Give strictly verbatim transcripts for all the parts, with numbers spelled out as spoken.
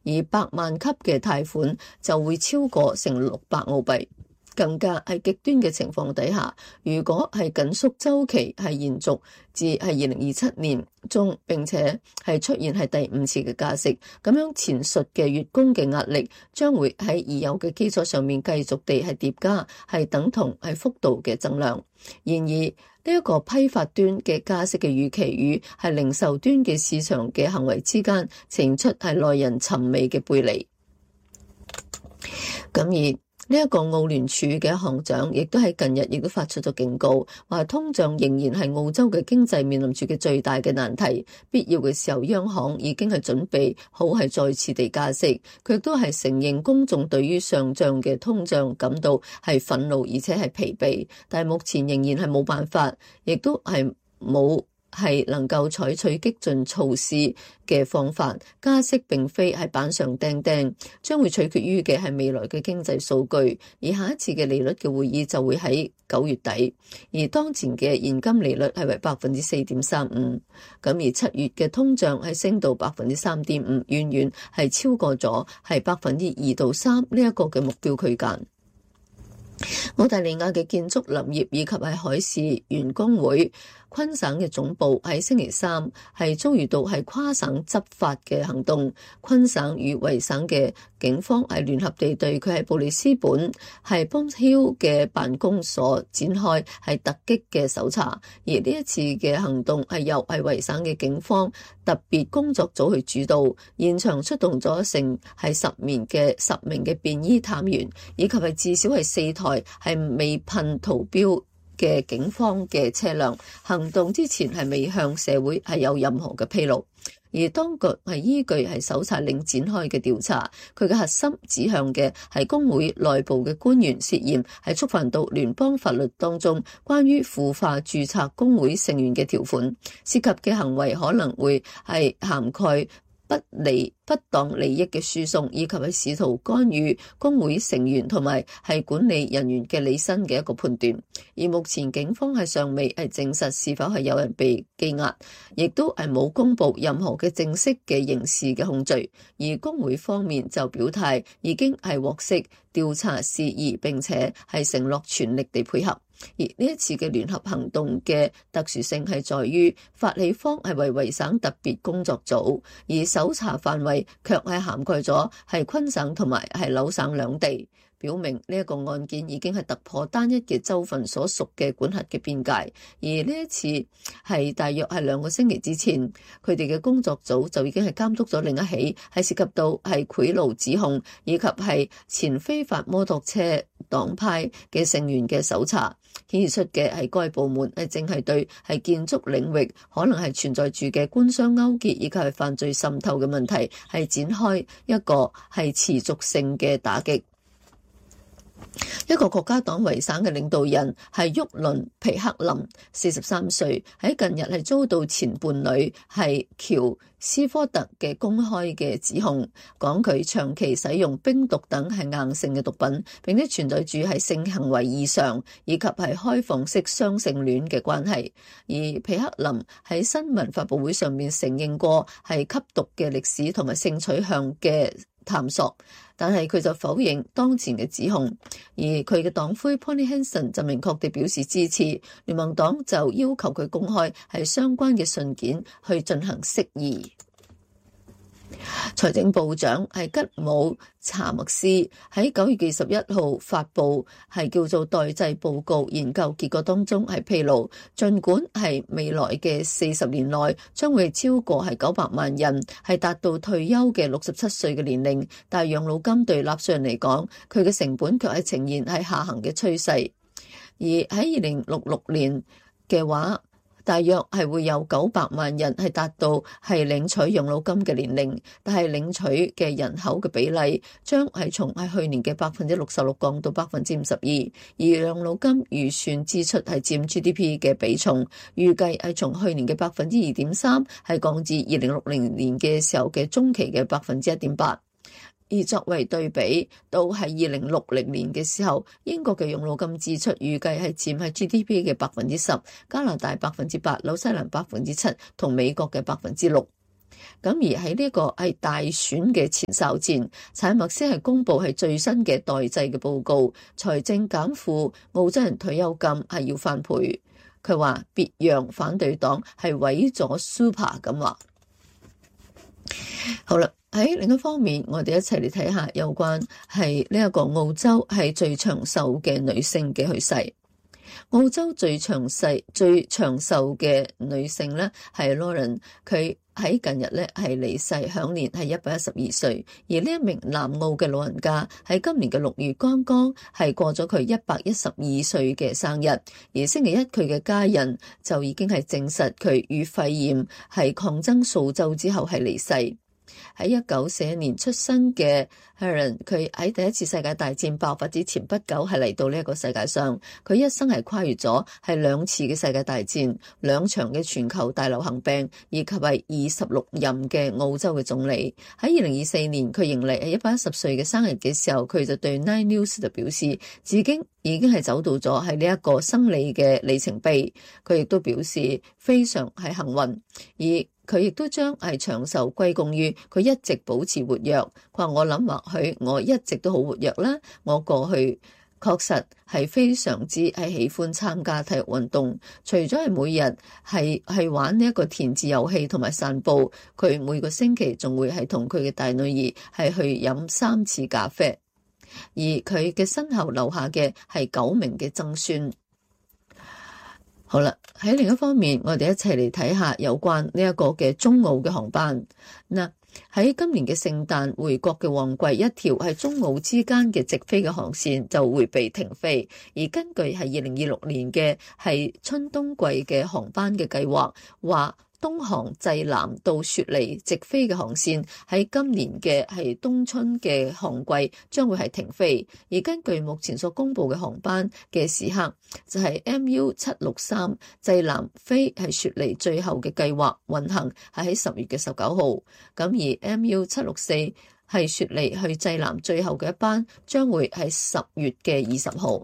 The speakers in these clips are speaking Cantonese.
而百萬級嘅貸款就會超過成六百澳幣。更加係極端嘅情況底下，如果係緊縮週期係延續至係二零二七年中，並且係出現係第五次嘅加息，咁樣前述嘅月供嘅壓力將會喺已有嘅基礎上面繼續地係疊加，係等同係幅度嘅增量。然而呢一個批發端嘅加息嘅預期與係零售端嘅市場嘅行為之間呈現出係耐人尋味嘅背離。咁而呢一個澳聯儲嘅行長亦都喺近日亦都發出咗警告，話通脹仍然係澳洲嘅經濟面臨住嘅最大嘅難題。必要嘅時候，央行已經係準備好係再次地加息。佢亦都係承認公眾對於上漲嘅通脹感到係憤怒而且係疲憊，但係目前仍然係冇辦法，亦都係冇係能夠採取激進措施嘅方法。加息並非係板上釘釘，將會取決於嘅係未來嘅經濟數據。而下一次嘅利率嘅會議就會喺九月底，而當前嘅現金利率係為百分之四點三五。咁而七月嘅通脹係升到百分之三點五，遠遠係超過咗係百分之二到三呢一個嘅目標區間。澳大利亞嘅建築林業以及係海事員工會昆省嘅總部喺星期三係遭遇到係跨省執法嘅行動，昆省與維省嘅警方係聯合地對佢喺布里斯本係邦丘嘅辦公所展開係突擊嘅搜查，而呢一次嘅行動係由係維省嘅警方特別工作組去主導，現場出動咗成係十名嘅十名嘅便衣探員，以及係至少係四台係未噴塗標嘅警方嘅車輛。行動之前係未向社會係有任何嘅披露，而當局係依據係搜查令展開嘅調查，佢嘅核心指向嘅係工會內部嘅官員涉嫌係觸犯到聯邦法律當中關於腐化註冊工會成員嘅條款，涉及嘅行為可能會係涵蓋不利不當利益嘅輸送，以及係試圖干預工會成員同埋係管理人員嘅履新嘅一個判斷。而目前警方係尚未係證實是否係有人被羈押，亦都係冇公布任何嘅正式嘅刑事嘅控罪。而工會方面就表態已經係獲悉調查事宜，並且係承諾全力地配合。而呢一次嘅聯合行動嘅特殊性係在於發起方係為維省特別工作組，而搜查範圍卻係涵蓋咗係昆省同埋係紐省兩地，表明呢一個案件已經係突破單一嘅州份所屬嘅管轄嘅邊界。而呢一次係大約係兩個星期之前，佢哋嘅工作組就已經係監督咗另一起係涉及到係賄賂指控以及係前非法摩托車黨派嘅成員嘅搜查，顯示出嘅係該部門係正係對係建築領域可能係存在住嘅官商勾結以及係犯罪滲透嘅問題係展開一個係持續性嘅打擊。一個國家黨維省嘅領導人係沃倫皮克林，四十三歲，喺近日係遭到前伴侶係喬斯科特嘅公開嘅指控，講佢長期使用冰毒等係硬性嘅毒品，並且存在住係性行為異常以及係開放式雙性戀嘅關係。而皮克林喺新聞發佈會上面承認過係吸毒嘅歷史同埋性取向嘅探索，但係佢就否認當前嘅指控，而佢嘅黨魁 Pony Hanson 就明確地表示支持。聯盟黨就要求佢公開係相關嘅信件去進行釋疑。財政部長係吉姆查默斯喺九月二十一號發布係叫做代際報告研究結果當中係披露，儘管係未來嘅四十年內將會超過係九百萬人係達到退休嘅六十七歲嘅年齡，但係養老金對納稅人嚟講，佢嘅成本卻係呈現係下行嘅趨勢。而喺二零六六年嘅話，大約係會有九百萬人係達到係領取養老金嘅年齡，但係領取嘅人口嘅比例將係從係去年嘅百分之六十六降到百分之五十二，而養老金預算支出係佔 G D P 嘅比重，預計係從去年嘅百分之二點三係降至二零六零年嘅時候嘅中期嘅百分之一點八。而作為對比，到係二零六零年嘅時候，英國嘅養老金支出預計係佔係 G D P 嘅百分之十，加拿大百分之八，紐西蘭百分之七，同美國嘅百分之六。 咁而喺呢個係大選嘅前哨戰，查默斯係公布係最新嘅代際嘅報告，財政減負，澳洲人退休金係要翻倍。佢話別讓反對黨係毀咗 Super 咁話。好啦，喺另一方面，我哋一齊嚟睇下有關係呢一個澳洲係最長壽嘅女性嘅去世。澳洲最長壽最長壽嘅女性咧係 Lauren， 佢喺近日咧係離世，享年係一百一十二歲。而呢一名南澳嘅老人家喺今年嘅六月剛剛係過咗佢一百一十二歲嘅生日，而星期一佢嘅家人就已經係證實佢與肺炎係抗爭數週之後係離世。喺一九四一年出生嘅 Helen， 佢喺第一次世界大戰爆發之前不久係嚟到呢一個世界上。佢一生係跨越咗係兩次嘅世界大戰、兩場嘅全球大流行病，以及係二十六任嘅澳洲嘅總理。喺二零二四年佢迎嚟係一百一十歲嘅生日嘅時候，佢就對 Nine News 就表示自己已經係走到咗係呢一個生理嘅里程碑。佢亦都表示非常係幸運，而佢亦都將係長壽歸功於佢一直保持活躍。佢話我諗或許我一直都好活躍啦，我過去確實係非常之係喜歡參加體育運動，除咗係每日係係玩呢一個填字遊戲同埋散步，佢每個星期仲會係同佢嘅大女兒係去飲三次咖啡，而佢嘅身後留下嘅係九名嘅曾孫。好啦，喺另一方面，我哋一齊嚟睇下有關呢一個嘅中澳嘅航班。嗱，喺今年嘅聖誕回國嘅旺季，一條係中澳之間嘅直飛嘅航線就會被停飛。而根據係二零二六年嘅係春冬季嘅航班嘅計劃，話東航濟南到雪梨直飛嘅航線喺今年嘅係冬春嘅航季將會係停飛，而根據目前所公布嘅航班嘅時刻，就係 M U 七六三濟南飛係雪梨最後嘅計劃運行係喺十月嘅十九號，咁而 M U 七六四係雪梨去濟南最後嘅一班將會係十月嘅二十號。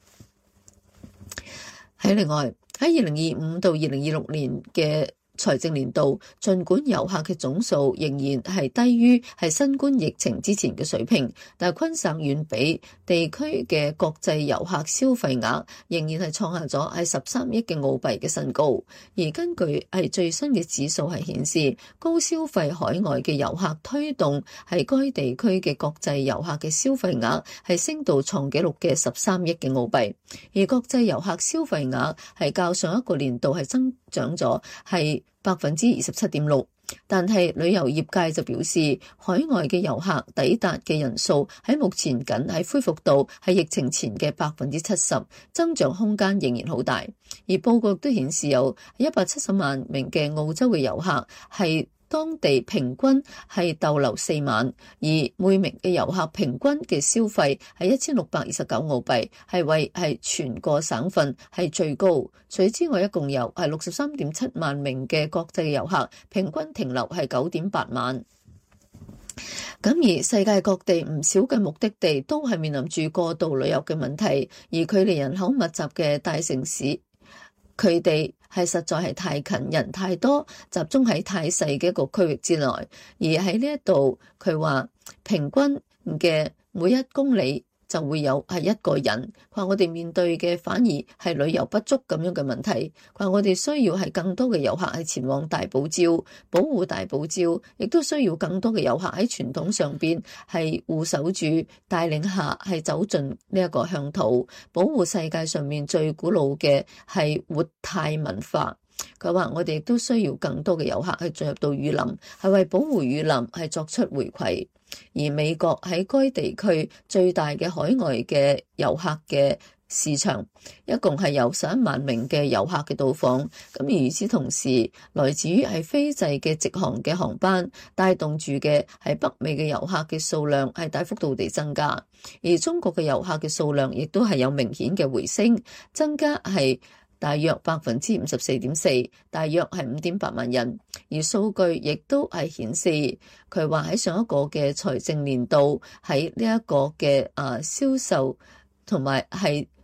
喺另外喺二零二五到二零二六年嘅財政年度，儘管遊客嘅總數仍然係低於係新冠疫情之前嘅水平，但係昆省遠比地區嘅國際遊客消費額仍然係創下咗係十三億嘅澳幣嘅新高。而根據係最新嘅指數係顯示，高消費海外嘅遊客推動係該地區嘅國際遊客嘅消費額係升到創紀錄嘅十三億嘅澳幣，而國際遊客消費額係較上一個年度係增長咗係百分之二十七點六，但係旅遊業界就表示，海外嘅遊客抵達嘅人數喺目前僅係恢復到係疫情前嘅百分之七十，增長空間仍然好大。而報告都顯示有一百七十萬名嘅澳洲嘅遊客係當地平均係逗留四晚，而每名嘅遊客平均嘅消費係一千六百二十九澳幣，係為係全個省份係最高。除此之外，一共有係六十三點七萬名嘅國際遊客，平均停留係九點八晚。咁而世界各地唔少嘅目的地都係面臨住過度旅遊嘅問題，而距離人口密集嘅大城市，佢哋係實在係太近，人太多，集中喺太細嘅一個區域之內。而喺呢一度，佢話平均嘅每一公里就會有係一個人。佢話我哋面對嘅反而係旅遊不足咁樣嘅問題。佢話我哋需要係更多嘅遊客係前往大堡礁保護大堡礁，亦都需要更多嘅遊客喺傳統上邊係護守住，帶領下係走進呢一個鄉土，保護世界上面最古老嘅係活態文化。佢話我哋亦都需要更多嘅遊客係進入到雨林，係為保護雨林係作出回饋。而美國喺該地區最大嘅海外嘅遊客嘅市場，一共係有十一萬名嘅遊客嘅到訪。咁而與此同時，來自於係斐濟嘅直航嘅航班帶動住嘅係北美嘅遊客嘅數量係大幅度地增加，而中國嘅遊客嘅數量亦都係有明顯嘅回升，增加係大約百分之五十四點四，大約係五點八萬人。而數據亦都係顯示，佢話喺上一個嘅財政年度喺呢一個嘅啊銷售同埋係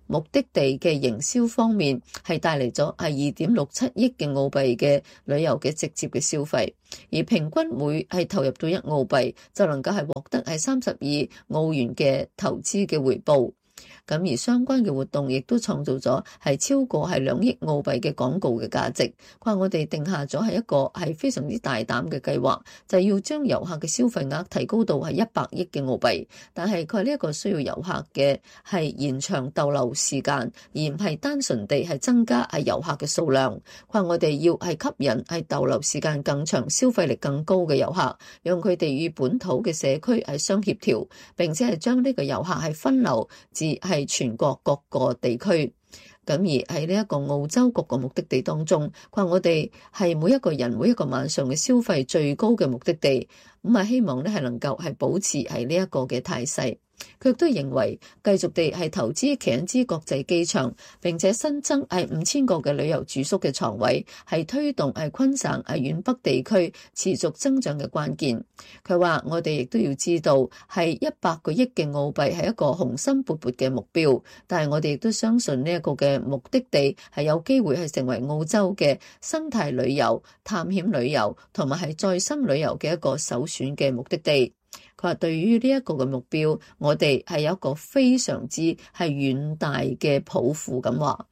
目的地嘅營銷方面係帶嚟咗係二點六七億嘅澳幣嘅旅遊嘅直接嘅消費，而平均每係投入到一澳幣就能夠係獲得係三十二澳元嘅投資嘅回報。咁而相關嘅活動亦都創造咗係超過係兩億澳幣嘅廣告嘅價值。佢話我哋定下咗係一個係非常之大膽嘅計劃，就係要將遊客嘅消費額提高到係一百億嘅澳幣。但係佢話呢一個需要遊客嘅係延長逗留時間，而唔係單純地係增加係遊客嘅數量。佢話我哋要係吸引係逗留時間更長、消費力更高嘅遊客，讓佢哋與本土嘅社區係相協調，並且係將呢個遊客係分流至係係全國各個地區。咁而喺呢一個澳洲各個目的地當中，佢話我哋係每一個人每一個晚上嘅消費最高嘅目的地，咁啊希望咧係能夠係保持係呢一個嘅態勢。佢亦都認為繼續地係投資奇恩茲國際機場，並且新增係五千個嘅旅遊住宿嘅床位，係推動係昆省係遠北地區持續增長嘅關鍵。佢話我哋亦都要知道係一百個億嘅澳幣係一個雄心勃勃嘅目標，但係我哋亦都相信呢一個嘅目的地係有機會係成為澳洲嘅生態旅遊、探險旅遊同埋係再生旅遊嘅一個首選嘅目的地。佢話對於呢一個嘅目標，我哋係有一個非常之係遠大嘅抱負咁話。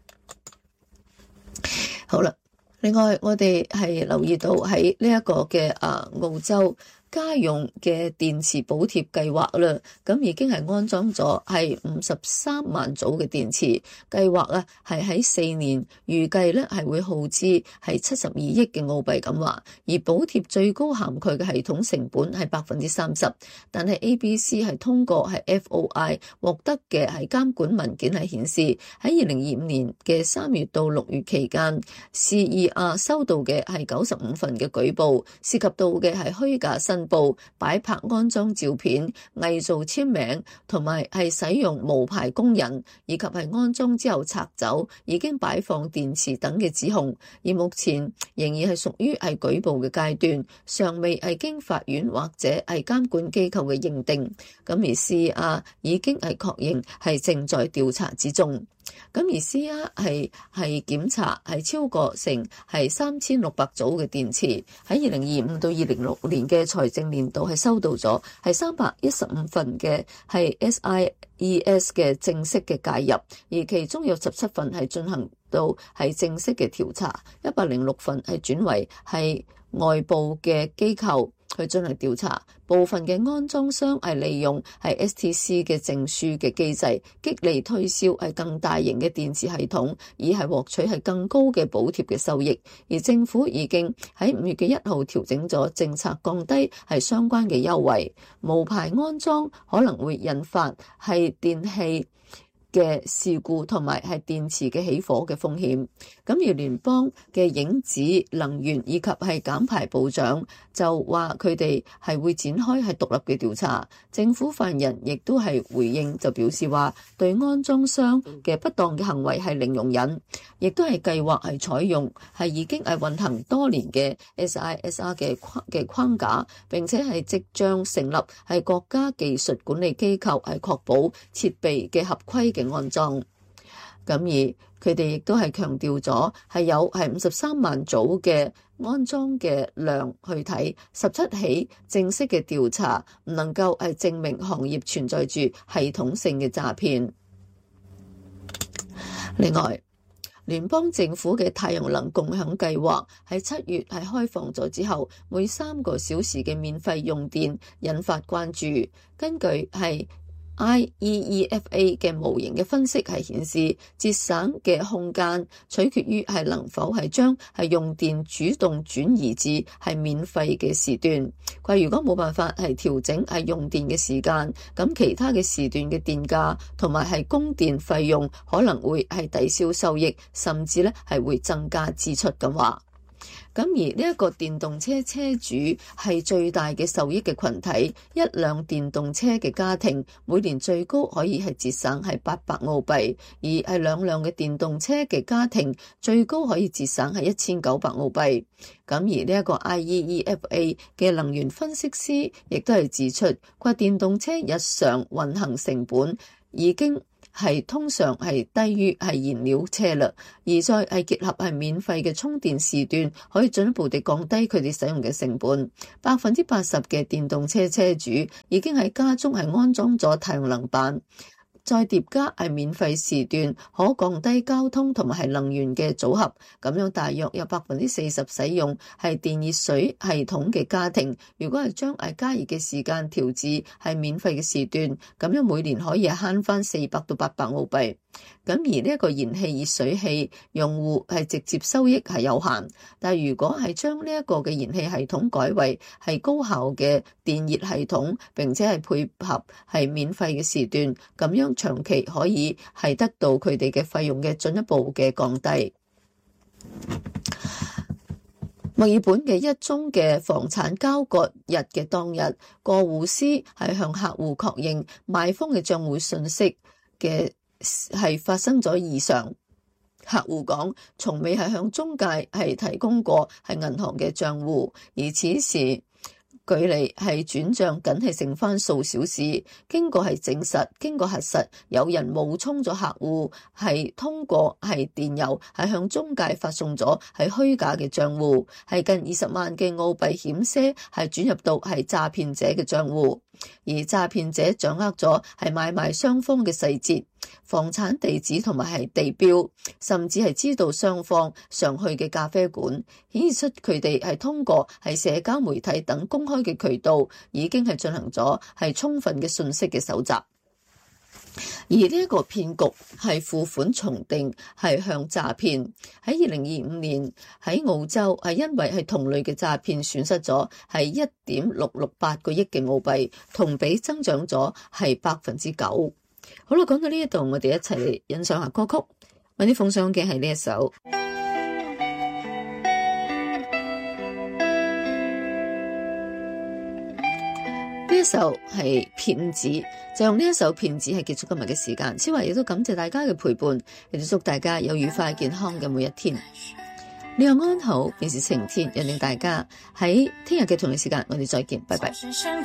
好啦，另外我哋係留意到喺呢一個嘅啊澳洲家用嘅電池補貼計劃啦，咁已經係安裝咗係五十三萬組嘅電池，計劃啊係喺四年，預計咧係會耗資係七十二億嘅澳幣咁話，而補貼最高涵蓋嘅系統成本係百分之三十，但係 A B C 係通過係 F O I 獲得嘅係監管文件係顯示喺二零二五年嘅三月到六月期間 ，C E R 收到嘅係九十五份嘅舉報，涉及到嘅係虛假申報、擺拍安裝照片、偽造簽名，同埋係使用無牌工人，以及係安裝之後拆走已經擺放電池等嘅指控，而目前仍然係屬於係舉報嘅階段，尚未係經法院或者係監管機構嘅認定。咁而 C E R 已經係確認係正在調查之中。咁而 C E R 係係檢查係超過成係三千六百組嘅電池，喺二零二五到二零六年嘅財政年度係收到咗係三百一十五份嘅係 S I E S 嘅正式嘅介入，而其中有十七份係進行到係正式嘅調查，一百零六份係轉為係外部嘅機構去進行調查。部分嘅安裝商係利用係 S T C 嘅證書嘅機制，激勵推銷係更大型嘅電池系統，以係獲取係更高嘅補貼嘅收益。而政府已經喺五月嘅一號調整咗政策，降低係相關嘅優惠。無牌安裝可能會引發係電器嘅事故同埋係電池嘅起火嘅風險。咁而聯邦嘅影子能源以及係減排部長就話佢哋係會展開係獨立嘅調查。政府發言人亦都係回應，就表示話對安裝商嘅不當嘅行為係零容忍，亦都係計劃係採用係已經係運行多年嘅 S I S R 嘅嘅框架，並且係即將成立係國家技術管理機構，係確保設備嘅合規嘅安裝。咁而佢哋亦都係強調咗係有係五十三萬組嘅安裝嘅量去睇，十七起正式嘅調查唔能夠係證明行業存在住系統性嘅詐騙。另外，聯邦政府嘅太陽能共享計劃喺七月係開放咗之後，每三個小時嘅免費用電引發關注。根據係I E E F A 嘅模型嘅分析係顯示，節省嘅空間取決於係能否係將係用電主動轉移至係免費嘅時段。佢如果冇辦法係調整係用電嘅時間，咁其他嘅時段嘅電價同埋係供電費用可能會係抵消收益，甚至咧係會增加支出咁話。咁而呢一個電動車車主係最大嘅受益嘅群體，一輛電動車嘅家庭每年最高可以係節省係八百澳幣，而係兩輛嘅電動車嘅家庭最高可以節省係一千九百澳幣。咁而呢一個 I E E F A 嘅能源分析師亦都係指出，佢話電動車日常運行成本已經係通常係低於係燃料車啦，而再係結合係免費嘅充電時段，可以進一步地降低佢哋使用嘅成本。百分之八十嘅電動車車主已經喺家中係安裝咗太陽能板。再疊加係免費時段，可降低交通同埋係能源嘅組合，咁樣大約有百分之四十使用係電熱水系統嘅家庭，如果係將係加熱嘅時間調至係免費嘅時段，咁樣每年可以係慳翻四百到八百澳幣。咁而呢一個燃氣熱水器用戶係直接收益係有限，但係如果係將呢一個嘅燃氣系統改為係高效嘅電熱系統，並且係配合係免費嘅時段，咁樣長期可以係得到佢哋嘅費用嘅進一步嘅降低。墨爾本嘅一宗嘅房產交割日嘅當日，過戶師係向客戶確認賣方嘅賬戶信息嘅係發生咗異常。客戶講從未係向中介係提供過係銀行嘅賬戶，而此時距離係轉賬僅係剩翻數小時，經過係證實，經過核實，有人冒充咗客戶，係通過係電郵係向中介發送咗係虛假嘅賬戶，係近二十萬嘅澳幣險些係轉入到係詐騙者嘅賬戶，而詐騙者掌握咗係買賣雙方嘅細節、房產地址同埋係地標，甚至係知道雙方常去嘅咖啡館，顯示出佢哋係通過係社交媒體等公開嘅渠道，已經係進行咗係充分嘅信息嘅搜集。而呢一個騙局係付款重定係向詐騙。喺二零二五年喺澳洲係因為係同類嘅詐騙損失咗係一點六六八個億嘅澳幣，同比增長咗係百分之九。好啦，講到呢一度，我哋一齊嚟欣賞下歌曲。為你奉上嘅係呢一首。呢一首係騙子，就用呢一首騙子係結束今日嘅時間。此外亦都感謝大家嘅陪伴，亦都祝大家有愉快健康嘅每一天。你又安好，便是晴天，約定大家喺聽日嘅同一時間，我哋再見，拜拜。